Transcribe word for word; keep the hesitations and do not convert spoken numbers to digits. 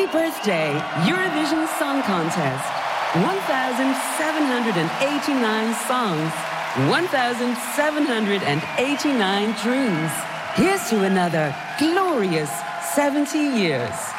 Happy birthday, Eurovision Song Contest. one thousand seven hundred eighty-nine songs, one thousand seven hundred eighty-nine dreams. Here's to another glorious seventy years.